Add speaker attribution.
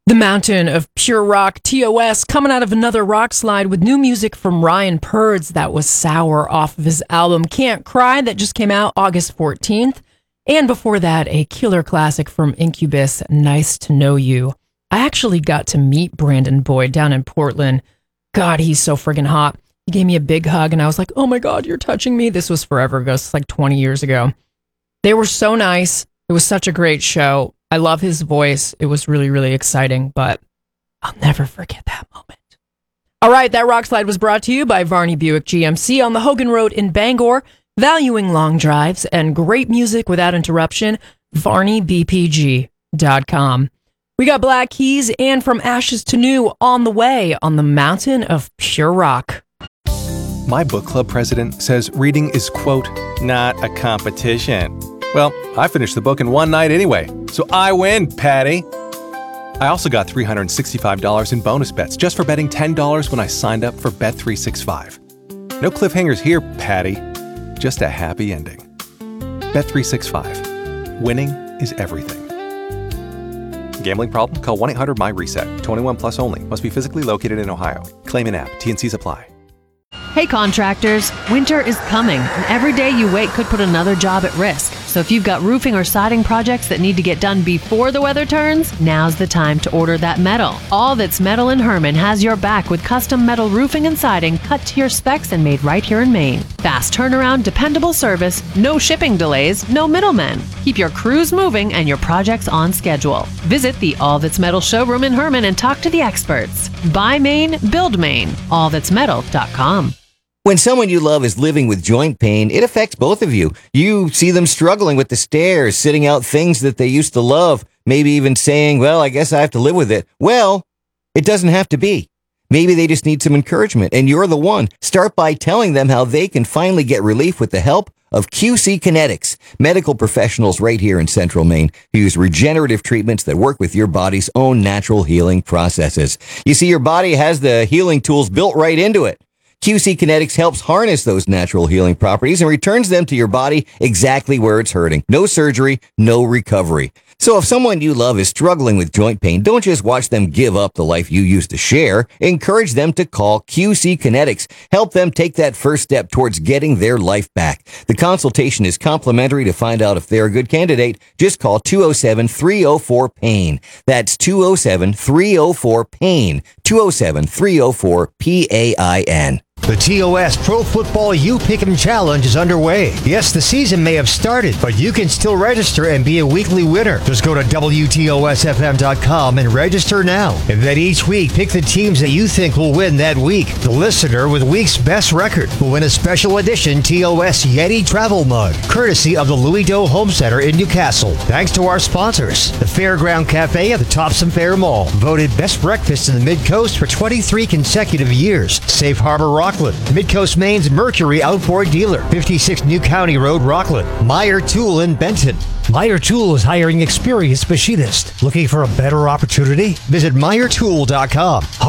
Speaker 1: The Mountain of Pure Rock, TOS, coming out of another rock slide with new music from Ryan Purds. That was Sour off of his album Can't Cry that just came out August 14th. And before that, a killer classic from Incubus, Nice to Know You. I actually got to meet Brandon Boyd down in Portland. God, he's so friggin' hot. He gave me a big hug and I was like, oh my God, you're touching me. This was forever ago. It's like 20 years ago. They were so nice. It was such a great show. I love his voice. It was really, really exciting, but I'll never forget that moment. All right, that rock slide was brought to you by Varney Buick GMC on the Hogan Road in Bangor, valuing long drives and great music without interruption, VarneyBPG.com. We got Black Keys and From Ashes to New on the way on the Mountain of Pure Rock.
Speaker 2: My book club president says reading is, quote, not a competition. Well, I finished the book in one night anyway, so I win, Patty. I also got $365 in bonus bets just for betting $10 when I signed up for Bet365. No cliffhangers here, Patty. Just a happy ending. Bet365. Winning is everything. Gambling problem? Call 1-800-MY-RESET. 21 plus only. Must be physically located in Ohio. Claim in app. T&Cs apply.
Speaker 3: Hey contractors, winter is coming, and every day you wait could put another job at risk. So if you've got roofing or siding projects that need to get done before the weather turns, now's the time to order that metal. All That's Metal in Herman has your back with custom metal roofing and siding cut to your specs and made right here in Maine. Fast turnaround, dependable service, no shipping delays, no middlemen. Keep your crews moving and your projects on schedule. Visit the All That's Metal showroom in Herman and talk to the experts. Buy Maine, build Maine. AllThat'sMetal.com.
Speaker 4: When someone you love is living with joint pain, it affects both of you. You see them struggling with the stairs, sitting out things that they used to love, maybe even saying, well, I guess I have to live with it. Well, it doesn't have to be. Maybe they just need some encouragement, and you're the one. Start by telling them how they can finally get relief with the help of QC Kinetics, medical professionals right here in Central Maine who use regenerative treatments that work with your body's own natural healing processes. You see, your body has the healing tools built right into it. QC Kinetics helps harness those natural healing properties and returns them to your body exactly where it's hurting. No surgery, no recovery. So if someone you love is struggling with joint pain, don't just watch them give up the life you used to share. Encourage them to call QC Kinetics. Help them take that first step towards getting their life back. The consultation is complimentary. To find out if they're a good candidate, just call 207-304-PAIN. That's 207-304-PAIN. 207-304-PAIN.
Speaker 5: The TOS Pro Football You Pick'em Challenge is underway. Yes, the season may have started, but you can still register and be a weekly winner. Just go to WTOSFM.com and register now. And then each week, pick the teams that you think will win that week. The listener with week's best record will win a special edition TOS Yeti travel mug, courtesy of the Louis Doe Home Center in Newcastle. Thanks to our sponsors, the Fairground Cafe at the Topsom Fair Mall, voted best breakfast in the Mid-Coast for 23 consecutive years. Safe Harbor Rockland, Midcoast Maine's Mercury Outboard Dealer, 56 New County Road, Rockland. Meyer Tool in Benton. Meyer Tool is hiring experienced machinists. Looking for a better opportunity? Visit MeyerTool.com.